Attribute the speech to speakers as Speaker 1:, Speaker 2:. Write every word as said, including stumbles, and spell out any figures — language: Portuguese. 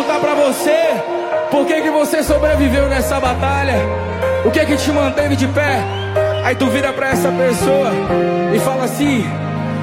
Speaker 1: perguntar pra você, por que que você sobreviveu nessa batalha? O que que te manteve de pé? Aí tu vira pra essa pessoa e fala assim: